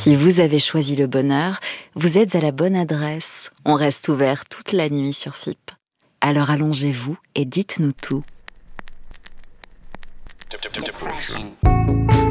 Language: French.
Si vous avez choisi le bonheur, vous êtes à la bonne adresse. On reste ouvert toute la nuit sur FIP. Alors allongez-vous et dites-nous tout. Depression.